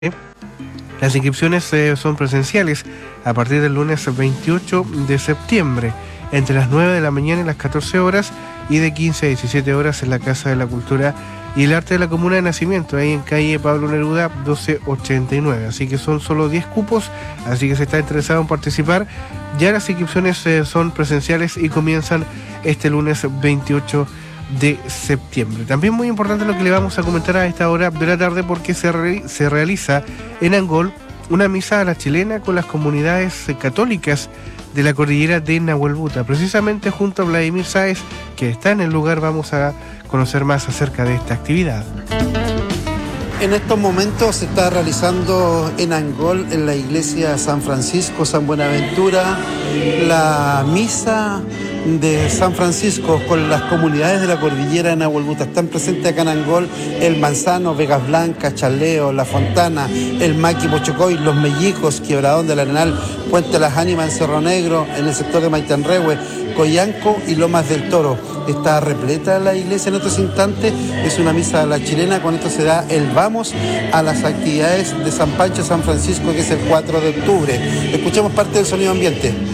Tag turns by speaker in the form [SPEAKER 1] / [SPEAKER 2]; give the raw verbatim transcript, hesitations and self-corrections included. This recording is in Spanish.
[SPEAKER 1] Las inscripciones eh, son presenciales a partir del lunes veintiocho de septiembre, entre las nueve de la mañana y las catorce horas, y de quince a diecisiete horas en la Casa de la Cultura y el Arte de la Comuna de Nacimiento, ahí en calle Pablo Neruda doce ochenta y nueve. Así que son solo diez cupos, así que si está interesado en participar, ya las inscripciones eh, son presenciales y comienzan este lunes veintiocho de septiembre. También muy importante lo que le vamos a comentar a esta hora de la tarde, porque se, re, se realiza en Angol una misa a la chilena con las comunidades católicas de la cordillera de Nahuelbuta. Precisamente junto a Vladimir Sáez, que está en el lugar, vamos a conocer más acerca de esta actividad.
[SPEAKER 2] En estos momentos se está realizando en Angol, en la iglesia San Francisco, San Buenaventura, la misa de San Francisco con las comunidades de la cordillera de Nahuelbuta. Están presentes acá en Angol el Manzano, Vegas Blancas, Chaleo, La Fontana, el Maqui, Pochocoy, Los Mellicos, Quiebradón del Arenal, Puente Las Ánimas en Cerro Negro, en el sector de Maitanrehue, Coyanco y Lomas del Toro. Está repleta la iglesia en estos instantes, es una misa a la chilena. Con esto se da el vamos a las actividades de San Pancho San Francisco, que es el cuatro de octubre. Escuchamos parte del sonido ambiente.